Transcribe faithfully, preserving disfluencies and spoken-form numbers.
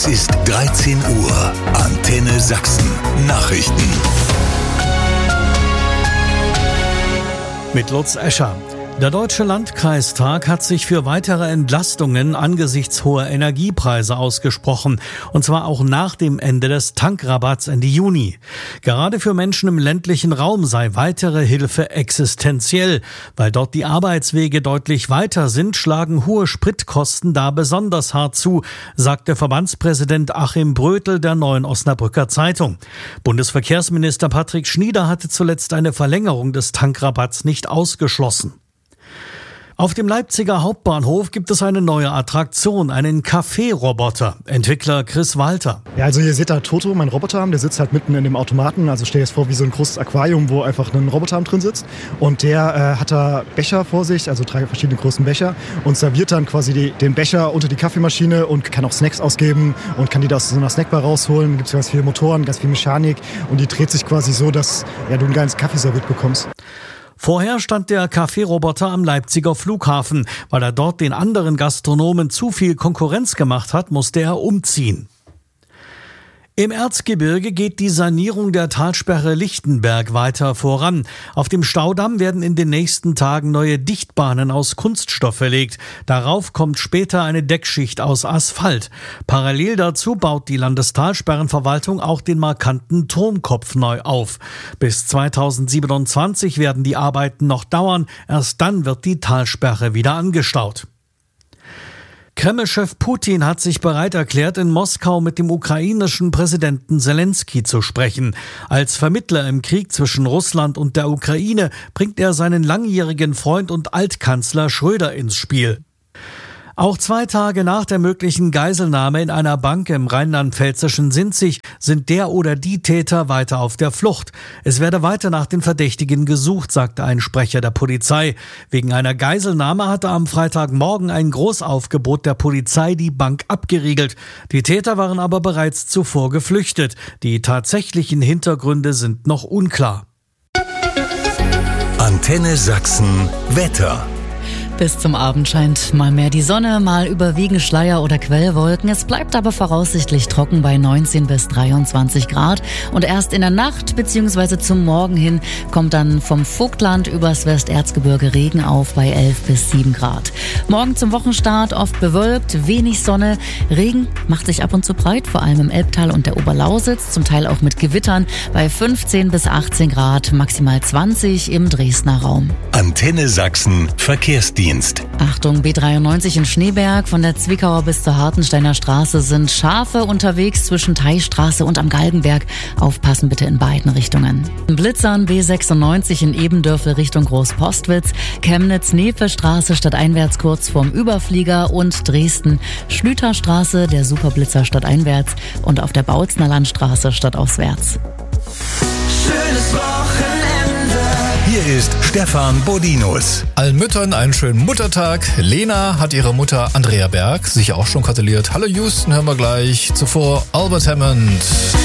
Es ist dreizehn Uhr. Antenne Sachsen. Nachrichten. Mit Lutz Escher. Der Deutsche Landkreistag hat sich für weitere Entlastungen angesichts hoher Energiepreise ausgesprochen. Und zwar auch nach dem Ende des Tankrabatts Ende Juni. Gerade für Menschen im ländlichen Raum sei weitere Hilfe existenziell. Weil dort die Arbeitswege deutlich weiter sind, schlagen hohe Spritkosten da besonders hart zu, sagte Verbandspräsident Achim Brötel der Neuen Osnabrücker Zeitung. Bundesverkehrsminister Patrick Schnieder hatte zuletzt eine Verlängerung des Tankrabatts nicht ausgeschlossen. Auf dem Leipziger Hauptbahnhof gibt es eine neue Attraktion, einen Kaffeeroboter. Entwickler Chris Walter. Ja, also hier seht ihr Toto, mein Roboterarm, der sitzt halt mitten in dem Automaten. Also stell dir das vor wie so ein großes Aquarium, wo einfach ein Roboterarm drin sitzt. Und der äh, hat da Becher vor sich, also drei verschiedene großen Becher und serviert dann quasi die, den Becher unter die Kaffeemaschine und kann auch Snacks ausgeben und kann die da aus so einer Snackbar rausholen. Da gibt es ganz viele Motoren, ganz viel Mechanik und die dreht sich quasi so, dass ja, du einen geilen Kaffee serviert bekommst. Vorher stand der Kaffeeroboter am Leipziger Flughafen. Weil er dort den anderen Gastronomen zu viel Konkurrenz gemacht hat, musste er umziehen. Im Erzgebirge geht die Sanierung der Talsperre Lichtenberg weiter voran. Auf dem Staudamm werden in den nächsten Tagen neue Dichtbahnen aus Kunststoff verlegt. Darauf kommt später eine Deckschicht aus Asphalt. Parallel dazu baut die Landestalsperrenverwaltung auch den markanten Turmkopf neu auf. Bis zweitausendsiebenundzwanzig werden die Arbeiten noch dauern. Erst dann wird die Talsperre wieder angestaut. Kreml-Chef Putin hat sich bereit erklärt, in Moskau mit dem ukrainischen Präsidenten Zelensky zu sprechen. Als Vermittler im Krieg zwischen Russland und der Ukraine bringt er seinen langjährigen Freund und Altkanzler Schröder ins Spiel. Auch zwei Tage nach der möglichen Geiselnahme in einer Bank im rheinland-pfälzischen Sinzig sind der oder die Täter weiter auf der Flucht. Es werde weiter nach den Verdächtigen gesucht, sagte ein Sprecher der Polizei. Wegen einer Geiselnahme hatte am Freitagmorgen ein Großaufgebot der Polizei die Bank abgeriegelt. Die Täter waren aber bereits zuvor geflüchtet. Die tatsächlichen Hintergründe sind noch unklar. Antenne Sachsen Wetter. Bis zum Abend scheint mal mehr die Sonne, mal überwiegend Schleier oder Quellwolken. Es bleibt aber voraussichtlich trocken bei neunzehn bis dreiundzwanzig Grad. Und erst in der Nacht bzw. zum Morgen hin kommt dann vom Vogtland übers Westerzgebirge Regen auf bei elf bis sieben Grad. Morgen zum Wochenstart oft bewölkt, wenig Sonne. Regen macht sich ab und zu breit, vor allem im Elbtal und der Oberlausitz. Zum Teil auch mit Gewittern bei fünfzehn bis achtzehn Grad, maximal zwanzig im Dresdner Raum. Antenne Sachsen Verkehrsdienst. Achtung, B dreiundneunzig in Schneeberg. Von der Zwickauer bis zur Hartensteiner Straße sind Schafe unterwegs zwischen Teichstraße und am Galgenberg. Aufpassen bitte in beiden Richtungen. Blitzern B sechsundneunzig in Ebendörfel Richtung Großpostwitz. Chemnitz-Nefe-Straße stadteinwärts kurz vorm Überflieger und Dresden Schlüterstraße, der Superblitzer stadteinwärts und auf der Bautzner Landstraße stadtauswärts. Schönes Wochenende. Hier ist Stefan Bodinus. Allen Müttern einen schönen Muttertag. Lena hat ihre Mutter Andrea Berg sich auch schon gratuliert. Hallo Houston, hören wir gleich. Zuvor Albert Hammond.